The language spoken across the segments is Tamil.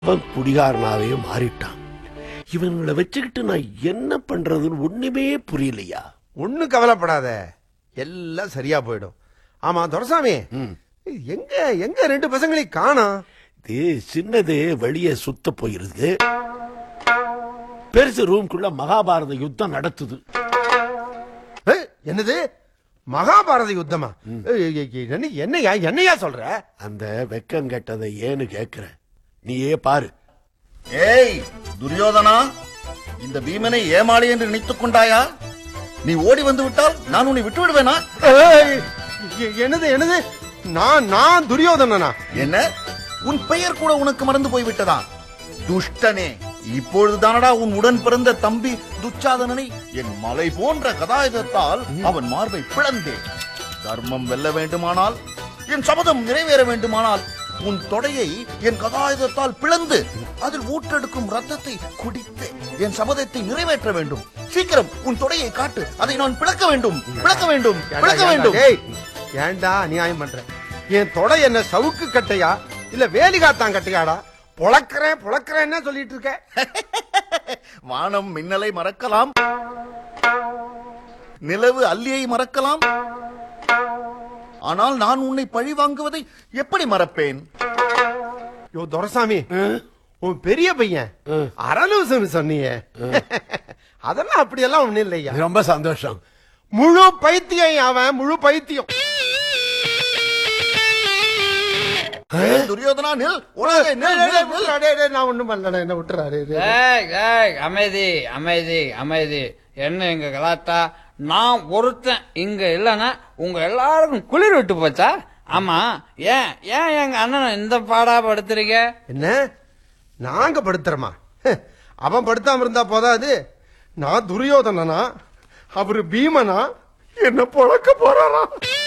குடிகாரனாவே மாறிட்டான். இவங்களை வச்சுக்கிட்டு நான் என்ன பண்றதுன்னு ஒண்ணுமே புரியலையா. ஒண்ணு கவலைப்படாத, எல்லாம் சரியா போயிடும். ஆமா துரைசாமி, எங்க எங்க ரெண்டு பசங்களையும் காணோம்? இது சின்னது வெளியே சுத்த போயிருது, பெருசு ரூம்குள்ள மகாபாரத யுத்தம் நடத்துது. என்னது மகாபாரத யுத்தமா? என்னையா என்னையா சொல்ற? அந்த வெக்கம் கெட்டதை ஏன்னு கேக்குற, நீயே பாரு. ஏய் துரியோதனா, இந்த பீமனை ஏமாளி என்று நினைத்துக் கொண்டாயா? நீ ஓடி வந்து விட்டால் நான் உன்னை விட்டு விடுவேனா? என்னது என்னது? நான் துரியோதனனா? என்ன, உன் பெயர் கூட உனக்கு மறந்து போய்விட்டதா? துஷ்டனே, இப்பொழுதுதானடா உன் உடன் பிறந்த தம்பி துச்சாதனனை என் மலை போன்ற கதாயுதத்தால் அவன் மார்பை பிளந்தேன். தர்மம் வெல்ல வேண்டுமானால், என் சபதம் நிறைவேற வேண்டுமானால் உன் தொடையை என் கதாயுதத்தால் பிளந்து அதில் ஊற்றெடுக்கும் ரத்தத்தை குடித்து என் சபதத்தை நிறைவேற்ற வேண்டும். சீக்கிரம் உன் தொடையை காட்டு, அதை நான் பிளக்க வேண்டும், பிளக்க வேண்டும், பிளக்க வேண்டும். ஏண்டா நியாயம் பண்ற? என் தொடை என்ன சவுக்கு கட்டையா இல்ல வேலிகாத்தான் கட்டையாடா? பொளக்கிறேன் சொல்லிட்டு இருக்க. வானம் மின்னலை மறக்கலாம், நிலவு அல்லியை மறக்கலாம், ஆனால் நான் உன்னை பழி வாங்குவதை எப்படி மறப்பேன்? யோ துரைசாமி, உன் பெரிய பையன் அரலூசன் சொன்னியே, அதெல்லாம் அப்படியெல்லாம் ஒண்ணு இல்லையா? ரொம்ப சந்தோஷம். முழு பைத்தியம் அவன், முழு பைத்தியம். துரியோதனா நில், உலகை நில், நில், நில். நான் ஒண்ணும் பண்ணல, என்ன விட்டுறாரு. அமைதி அமைதி அமைதி. என்ன எங்க கலாத்தா? நான் ஒருத்தன் இங்க இல்லன்னா உங்க எல்லாருக்கும் குளிர் விட்டு போச்சா? ஆமா, ஏன் ஏன் எங்க அண்ணனை இந்த பாடா படுத்துறீங்க? என்ன நாங்க படுத்துறோமா? அவன் படுத்தாம இருந்தா போதாது. நான் துரியோதனனா, அவரு பீமனா, என்ன பொழக்க போறாரா?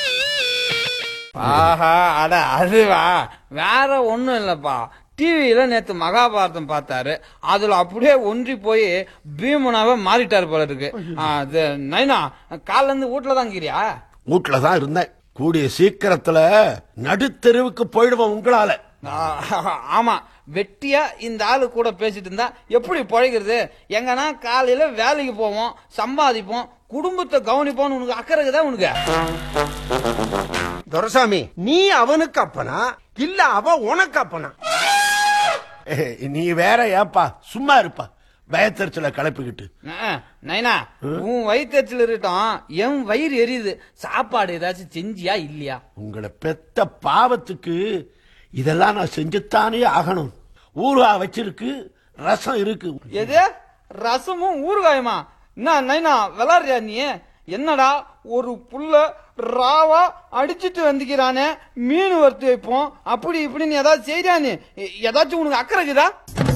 ஆஹா, அட அதுவா, வேற ஒண்ணும் இல்லப்பா. டிவியில நேத்து மகாபாரதம் பார்த்தாரு, அதுல அப்படியே ஒன்றி போய் பீமனாவே மாறிட்டாரு போல இருக்கு. நைனா, காலைல இருந்து வீட்டுல தான் இருக்கிறியா? வீட்டுல தான் இருந்தேன். கூடிய சீக்கிரத்துல நடுத்தெருவுக்கு போயிடுவோம் உங்களால. ஆமா, வெட்டியா இந்த ஆளு கூட பேசிட்டு இருந்தா எப்படி பழகிறது? எங்கன்னா காலையில வேலைக்கு போவோம், சம்பாதிப்போம், குடும்பத்தை கவனிப்போம். உனக்கு அக்கறைதான் உனக்கு. துரைசாமி, நீ அவனுக்கு அப்பனா இல்ல அவன் உனக்கு அப்பனா? நீ வேற ஏப்பா, சும்மா இருப்பா, வயத்தறிச்சல கிளப்பிக்கிட்டு. நைனா, உன் வயிற்றுல இருக்கட்டும், என் வயிறு எரியுது. சாப்பாடு ஏதாச்சும் செஞ்சியா இல்லையா? உங்களை பெத்த பாவத்துக்கு இதெல்லாம் நான் செஞ்சுத்தானே ஆகணும். ஊறுகாய் வச்சிருக்கு, ரசம் இருக்கு. எது ரசமும் ஊறுகாயுமா? என்ன நைனா விளாடுறியா நீ? என்னடா ஒரு புள்ள ராவா அடிச்சிட்டு வந்துக்கிறானே, மீன் வறுத்து வைப்போம் அப்படி இப்படின்னு ஏதாவது செய்யறியா நீ? ஏதாச்சும் உனக்கு அக்கறைக்குதா?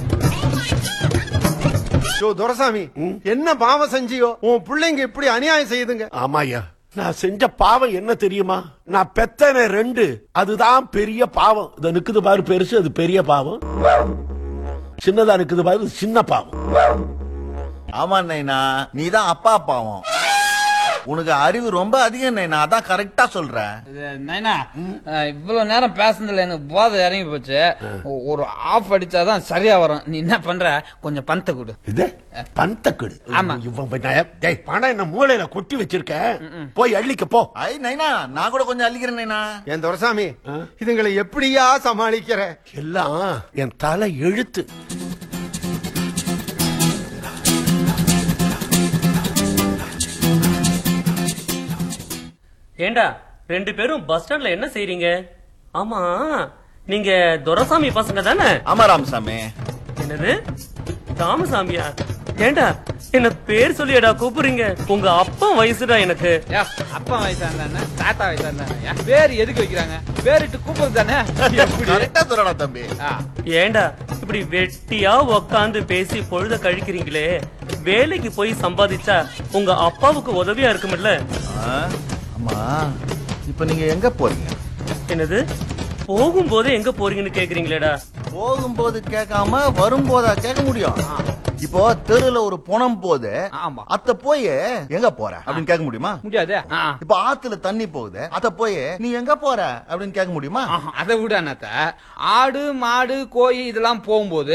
துரைசாமி, என்ன பாவம் செஞ்சியோ உன் பிள்ளைங்க இப்படி அநியாயம் செய்யுதுங்க? ஆமாய்யா, நான் செஞ்ச பாவம் என்ன தெரியுமா? நான் பெத்தன 2, அதுதான் பெரிய பாவம். இது நிக்குது பாரு பெருசு, அது பெரிய பாவம். சின்னதா நிக்குது பாரு, சின்ன பாவம். ஆமா நைனா, நீதான் அப்பா பாவம். உனக்கு அறிவு ரொம்ப அதிகம் நைனா, அதான் கரெக்டா சொல்ற. நைனா, இவ்வளவு நேரம் பேசுனதுல எனக்கு போதை இறங்கி போச்சு. ஒரு ஆஃப் அடிச்சாதான் சரியா வரும். நீ என்ன பண்ற, கொஞ்சம் பணத்தை கொடு. இது பணத்தை கொடு? ஆமா. பணம் என்ன மூளையில கொட்டி வச்சிருக்க, போய் அள்ளிக்க போ. ஐ நைனா, நான் கூட கொஞ்சம் அள்ளிக்கிறேன் நைனா. என் துரைசாமி, இதுங்களை எப்படியா சமாளிக்கிற? எல்லாம் என் தலை எழுத்து. ஏண்டா, 2 பேரும் பஸ் ஸ்டாண்ட்ல என்ன செய்றீங்க? ஆமா, நீங்க துரைசாமி பசங்க தானே? ஆமா ராமசாமி. என்னது ராமசாமியா? ஏண்டா, என்ன பேர் சொல்லியடா கூப்பிடுறீங்க? உங்க அப்பா வயசுடா எனக்கு. அப்பா வயசா இருந்தா தாத்தா வயசா இருந்தா பேர் எதுக்கு வைக்கிறாங்க? பேரிட்டு கூப்பிடுறது தானே. கரெக்டா சொல்லடா தம்பி. ஏண்டா, இப்படி வெட்டியா உக்காந்து பேசி பொழுத கழிக்கிறீங்களே? வேலைக்கு போய் சம்பாதிச்சா உங்க அப்பாவுக்கு உதவியா இருக்குமில்ல? ஆமா, இப்ப நீங்க எங்க போறீங்க? என்னது போகும்போதே எங்க போறீங்கன்னு கேக்குறீங்களேடா? போகும்போது கேட்காம வரும்போதா கேட்க முடியும்? இப்போ தெருல ஒரு புணம் போகுது, அத்த போய் எங்க போற அப்படின்னு கேட்க முடியுமா? முடியாது. இப்ப ஆத்துல தண்ணி போகுது, அத போய் நீ எங்க போற அப்படின்னு கேட்க முடியுமா? அதை விட ஆடு மாடு கோழி இதெல்லாம் போகும்போது